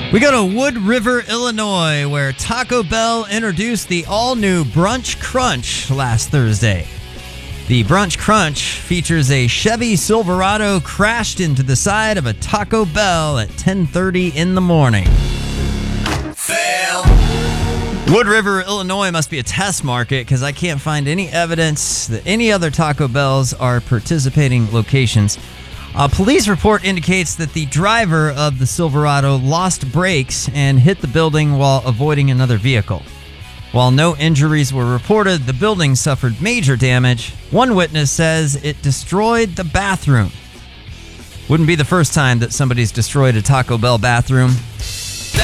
We go to Wood River, Illinois, where Taco Bell introduced the all-new Brunch Crunch last Thursday. The Brunch Crunch features a Chevy Silverado crashed into the side of a Taco Bell at 10:30 in the morning. Fail. Wood River, Illinois must be a test market because I can't find any evidence that any other Taco Bells are participating locations. A police report indicates that the driver of the Silverado lost brakes and hit the building while avoiding another vehicle. While no injuries were reported, the building suffered major damage. One witness says it destroyed the bathroom. Wouldn't be the first time that somebody's destroyed a Taco Bell bathroom.